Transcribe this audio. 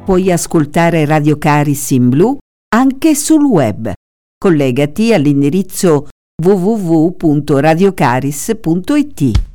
puoi ascoltare Radio Caris in blu anche sul web. Collegati all'indirizzo www.radiocaris.it.